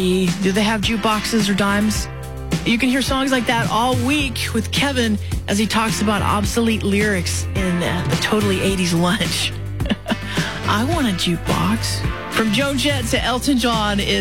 Do they have jukeboxes or dimes? You can hear songs like that all week with Kevin as he talks about obsolete lyrics in the Totally 80s Lunch. I want a jukebox. From Joan Jett to Elton John in